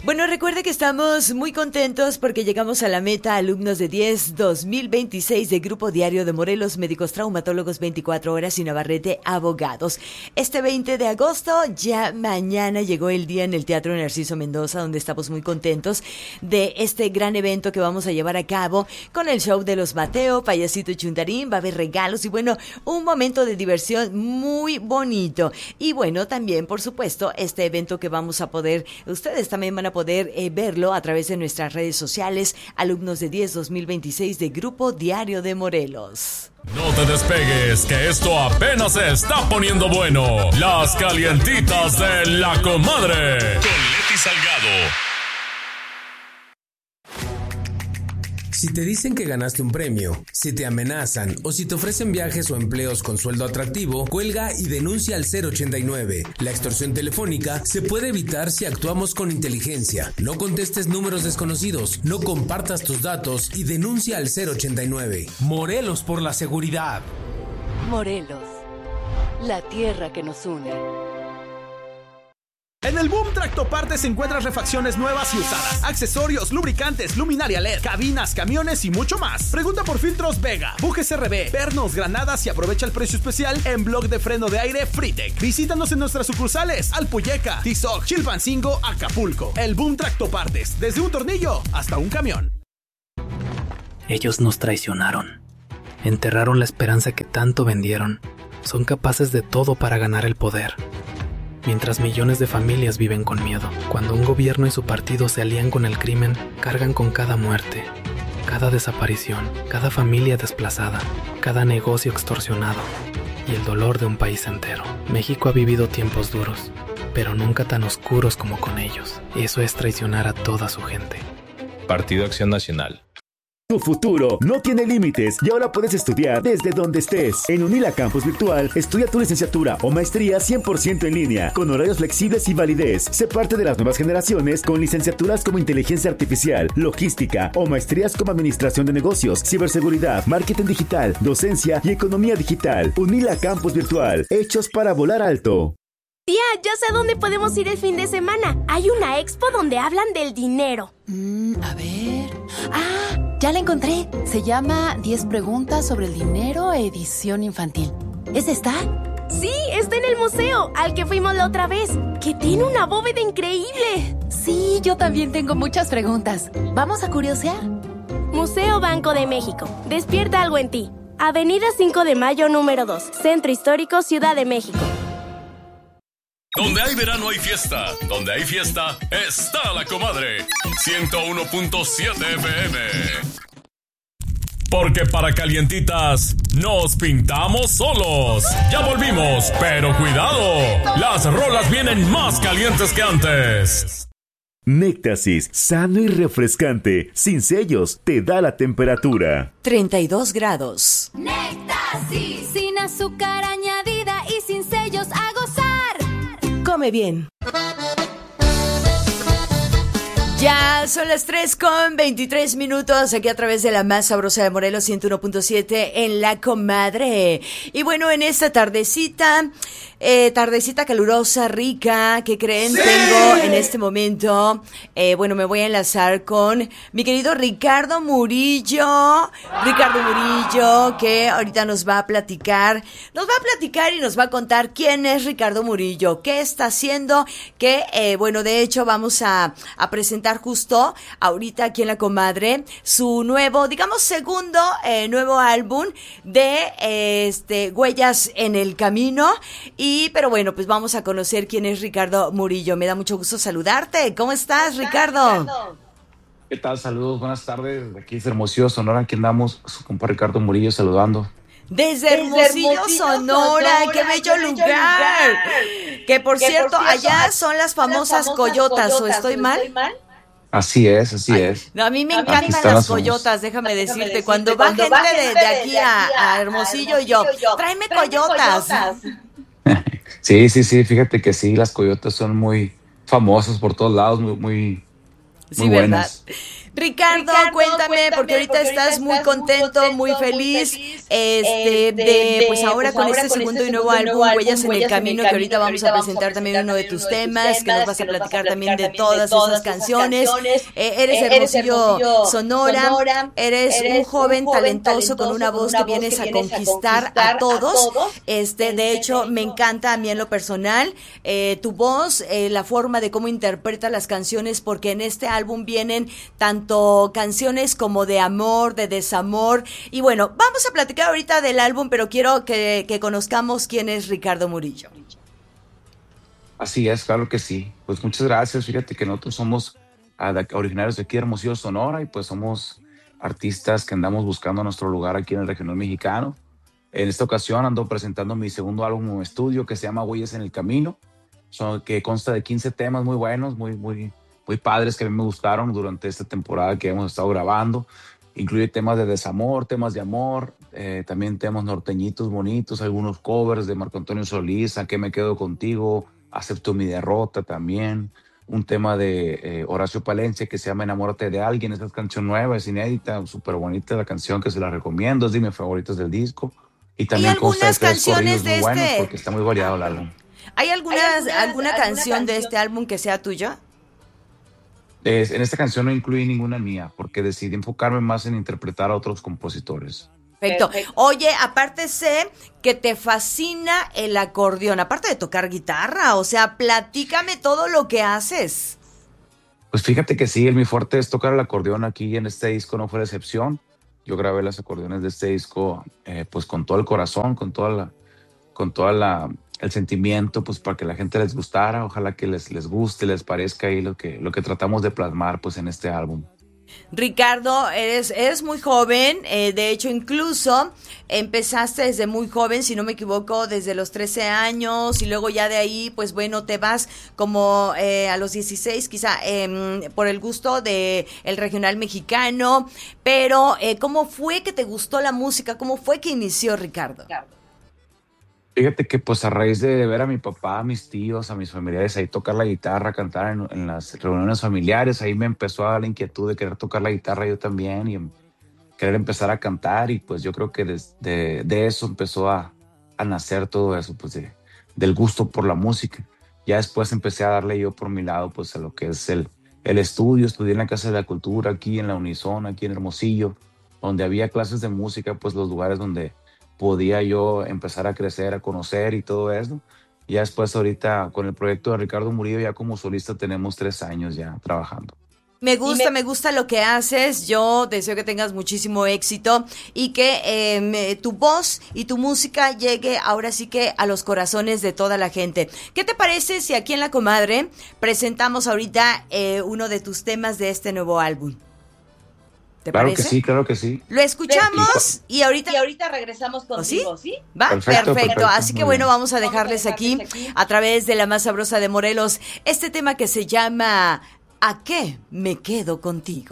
Bueno, recuerde que estamos muy contentos porque llegamos a la meta, alumnos de 10 2026 de Grupo Diario de Morelos, médicos traumatólogos 24 horas y Navarrete abogados. Este 20 de agosto, ya mañana llegó el día en el Teatro Narciso Mendoza, donde estamos muy contentos de este gran evento que vamos a llevar a cabo con el show de los Mateo, Payasito Chuntarín, va a haber regalos y bueno, un momento de diversión muy bonito. Y bueno, también, por supuesto, este evento que vamos a poder, ustedes también van a poder verlo a través de nuestras redes sociales, alumnos de 10 2026 de Grupo Diario de Morelos. No te despegues, que esto apenas se está poniendo bueno. Las calientitas de la comadre. Con Leti Salgado. Si te dicen que ganaste un premio, si te amenazan o si te ofrecen viajes o empleos con sueldo atractivo, cuelga y denuncia al 089. La extorsión telefónica se puede evitar si actuamos con inteligencia. No contestes números desconocidos, no compartas tus datos y denuncia al 089. Morelos por la seguridad. Morelos, la tierra que nos une. En el Boom Tractopartes encuentras refacciones nuevas y usadas, accesorios, lubricantes, luminaria LED, cabinas, camiones y mucho más. Pregunta por filtros Vega, bujes RB, pernos, granadas y aprovecha el precio especial en bloc de freno de aire Fritec. Visítanos en nuestras sucursales Alpuyeca, Tizoc, Chilpancingo, Acapulco. El Boom Tractopartes, desde un tornillo hasta un camión. Ellos nos traicionaron, enterraron la esperanza que tanto vendieron. Son capaces de todo para ganar el poder. Mientras millones de familias viven con miedo, cuando un gobierno y su partido se alían con el crimen, cargan con cada muerte, cada desaparición, cada familia desplazada, cada negocio extorsionado y el dolor de un país entero. México ha vivido tiempos duros, pero nunca tan oscuros como con ellos. Eso es traicionar a toda su gente. Partido Acción Nacional. Tu futuro no tiene límites y ahora puedes estudiar desde donde estés. En Unila Campus Virtual, estudia tu licenciatura o maestría 100% en línea, con horarios flexibles y validez. Sé parte de las nuevas generaciones con licenciaturas como Inteligencia Artificial, Logística o maestrías como Administración de Negocios, Ciberseguridad, Marketing Digital, Docencia y Economía Digital. Unila Campus Virtual, hechos para volar alto. Tía, ya sé a dónde podemos ir el fin de semana. Hay una expo donde hablan del dinero. A ver... ya la encontré. Se llama 10 preguntas sobre el dinero, edición infantil. ¿Es esta? Sí, está en el museo, al que fuimos la otra vez, que tiene una bóveda increíble. Sí, yo también tengo muchas preguntas. ¿Vamos a curiosear? Museo Banco de México. Despierta algo en ti. Avenida 5 de Mayo, número 2. Centro Histórico, Ciudad de México. Donde hay verano hay fiesta. Donde hay fiesta está la comadre. 101.7 FM. Porque para calientitas nos pintamos solos. Ya volvimos, pero cuidado. Las rolas vienen más calientes que antes. Néctasis, sano y refrescante, sin sellos, te da la temperatura. 32 grados. Néctasis, sin azúcar añadida y sin sellos, a gozar. Come bien. Ya son las 3:23 aquí a través de la más sabrosa de Morelos 101.7 en La Comadre. Y bueno, en esta tardecita calurosa, rica, ¿qué creen? ¡Sí! Tengo en este momento, me voy a enlazar con mi querido Ricardo Murillo. Ricardo Murillo, que ahorita nos va a platicar y nos va a contar quién es Ricardo Murillo, qué está haciendo, que, de hecho vamos a presentar justo ahorita aquí en La Comadre su nuevo, segundo nuevo álbum de Huellas en el Camino. Pero pues vamos a conocer quién es Ricardo Murillo. Me da mucho gusto saludarte. ¿Cómo estás, Ricardo? ¿Qué tal? Saludos, buenas tardes. Aquí es Hermosillo, Sonora. Aquí andamos, su compa Ricardo Murillo saludando. Desde Hermosillo, Sonora, qué bello lugar. Que por cierto, allá son las famosas coyotas, ¿o estoy mal? Así es. No, a mí me encantan las coyotas, déjame decirte. Cuando va gente de aquí a Hermosillo, yo, tráeme coyotas. Sí, fíjate que sí, las coyotas son muy famosas por todos lados, muy sí, buenas. ¿verdad? Ricardo, cuéntame, porque ahorita estás muy contento, muy feliz, pues ahora con este segundo y nuevo álbum, Huellas en el Camino, que ahorita vamos a presentar también uno de tus temas, que nos vas a platicar también de todas esas canciones. Eres Hermosillo, Sonora, eres un joven talentoso con una voz que vienes a conquistar a todos. De hecho, me encanta a mí en lo personal tu voz, la forma de cómo interpreta las canciones, porque en este álbum vienen tanto canciones como de amor, de desamor. Y bueno, vamos a platicar ahorita del álbum, pero quiero que conozcamos quién es Ricardo Murillo. Así es, claro que sí. Pues muchas gracias. Fíjate que nosotros somos originarios de aquí de Hermosillo, Sonora, y pues somos artistas que andamos buscando nuestro lugar aquí en el regional mexicano. En esta ocasión ando presentando mi segundo álbum en estudio, que se llama Huellas en el Camino, que consta de 15 temas muy buenos, muy padres, que a mí me gustaron durante esta temporada que hemos estado grabando. Incluye temas de desamor, temas de amor, también temas norteñitos bonitos, algunos covers de Marco Antonio Solís, ¿A qué me quedo contigo?, Acepto mi derrota también. Un tema de Horacio Palencia que se llama Enamórate de alguien. Esta canción nueva, es inédita, súper bonita la canción, que se la recomiendo, es de mis favoritos del disco. Y también consta de 3 corridos muy buenos, porque está muy variado el álbum. ¿Hay alguna canción de este álbum que sea tuya? En esta canción no incluí ninguna mía, porque decidí enfocarme más en interpretar a otros compositores. Perfecto. Oye, aparte sé que te fascina el acordeón, aparte de tocar guitarra, o sea, platícame todo lo que haces. Pues fíjate que sí, mi fuerte es tocar el acordeón. Aquí en este disco no fue la excepción. Yo grabé los acordeones de este disco pues con todo el corazón, con toda el sentimiento, pues para que la gente les gustara. Ojalá que les guste, les parezca ahí lo que tratamos de plasmar pues en este álbum. Ricardo, eres muy joven, de hecho incluso empezaste desde muy joven, si no me equivoco, desde los 13 años, y luego ya de ahí, pues bueno, te vas como a los 16 quizá por el gusto de el regional mexicano, pero ¿cómo fue que te gustó la música? ¿Cómo fue que inició, Ricardo? Fíjate que pues a raíz de ver a mi papá, a mis tíos, a mis familiares ahí tocar la guitarra, cantar en las reuniones familiares, ahí me empezó a dar la inquietud de querer tocar la guitarra yo también y querer empezar a cantar, y pues yo creo que de eso empezó a nacer todo eso, pues del gusto por la música. Ya después empecé a darle yo por mi lado pues a lo que es el estudio. Estudié en la Casa de la Cultura, aquí en la Unison, aquí en Hermosillo, donde había clases de música, pues los lugares donde podía yo empezar a crecer, a conocer y todo eso. Y ya después ahorita con el proyecto de Ricardo Murillo, ya como solista tenemos 3 años ya trabajando. Me gusta lo que haces. Yo deseo que tengas muchísimo éxito y que tu voz y tu música llegue ahora sí que a los corazones de toda la gente. ¿Qué te parece si aquí en La Comadre presentamos ahorita uno de tus temas de este nuevo álbum? ¿Te parece? Claro que sí. Lo escuchamos y ahorita regresamos contigo, ¿sí? ¿Va? Perfecto. Así que bueno, vamos a dejarles aquí a través de la más sabrosa de Morelos este tema que se llama ¿A qué me quedo contigo?